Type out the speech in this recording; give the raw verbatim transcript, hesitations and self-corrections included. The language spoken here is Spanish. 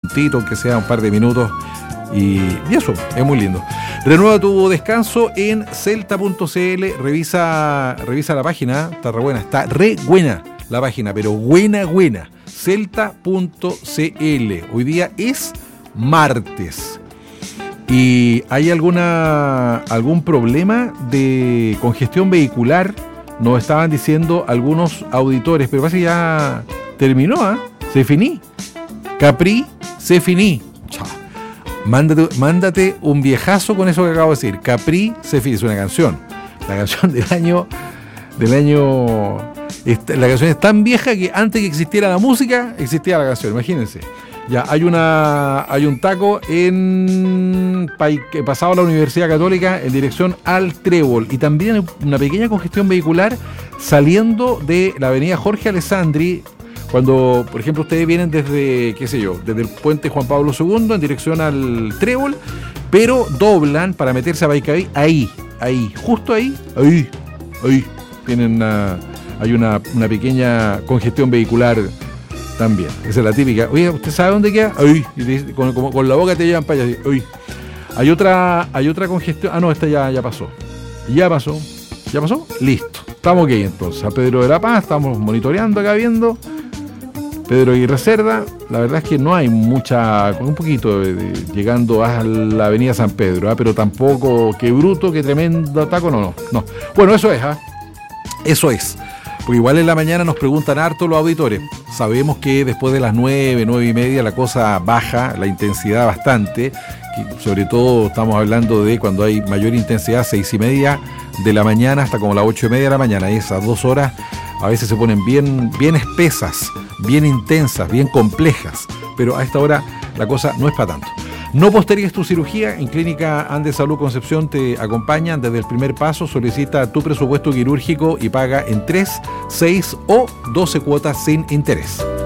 puntito, que sea un par de minutos. Y, y eso, es muy lindo. Renueva tu descanso en celta punto c l. Revisa, revisa la página, está re buena, está re buena la página, pero buena, buena. celta punto c l. Hoy día es martes. ¿Y hay alguna algún problema de congestión vehicular? Nos estaban diciendo algunos auditores, pero parece que ya terminó, ¿eh? Se finí. Capri, se finí. Chao. Mándate, mándate un viejazo con eso que acabo de decir. Capri, se finí. Es una canción. La canción del año... Del año... Esta, la canción es tan vieja que antes que existiera la música, existía la canción. Imagínense. Ya, hay una hay un taco en pasado a la Universidad Católica en dirección al Trébol, y también una pequeña congestión vehicular saliendo de la avenida Jorge Alessandri, cuando, por ejemplo, ustedes vienen desde, qué sé yo, desde el puente Juan Pablo segundo en dirección al Trébol, pero doblan para meterse a Baicaví, ahí, ahí, justo ahí, ahí, ahí, tienen una, hay una, una pequeña congestión vehicular también. Esa es la típica. Oye, ¿usted sabe dónde queda? Ay, y te, con, con, con la boca te llevan para allá. Ay. Hay otra, hay otra congestión. Ah, no, esta ya, ya pasó. Ya pasó. ¿Ya pasó? Listo. Estamos aquí entonces. A Pedro de la Paz, estamos monitoreando acá viendo. Pedro Aguirre Cerda. La verdad es que no hay mucha, con un poquito de, de, llegando a la avenida San Pedro, ¿eh? Pero tampoco, qué bruto, qué tremendo taco, no, no, no. Bueno, eso es, ¿ah? ¿eh? Eso es. Porque igual en la mañana nos preguntan harto los auditores. Sabemos que después de las nueve, nueve y media la cosa baja, la intensidad bastante. Que sobre todo estamos hablando de cuando hay mayor intensidad, seis y media de la mañana hasta como las ocho y media de la mañana. Y esas dos horas a veces se ponen bien, bien espesas, bien intensas, bien complejas. Pero a esta hora la cosa no es para tanto. No postergues tu cirugía. En Clínica Andes Salud Concepción te acompañan desde el primer paso. Solicita tu presupuesto quirúrgico y paga en tres, seis o doce cuotas sin interés.